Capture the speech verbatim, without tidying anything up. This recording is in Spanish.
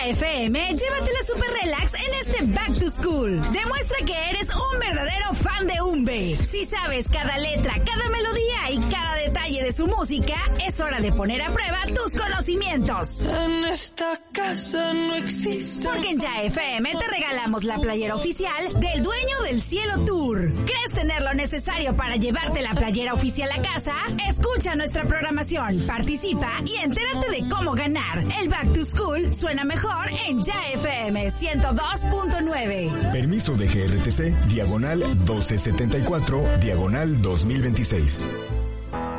Ya F M, llévatela super relax en este Back to School. Demuestra que eres un verdadero fan de Umbe. Si sabes cada letra, cada melodía y cada detalle de su música, es hora de poner a prueba tus conocimientos. En esta casa no existe. Porque en Ya F M te regalamos la playera oficial del Dueño del Cielo Tour. ¿Crees tener lo necesario para llevarte la playera oficial a casa? Escucha nuestra programación, participa y entérate de cómo ganar. El Back to School suena mejor en Ya F M ciento dos punto nueve. Permiso de G R T C, diagonal doce setenta y cuatro, diagonal dos mil veintiséis.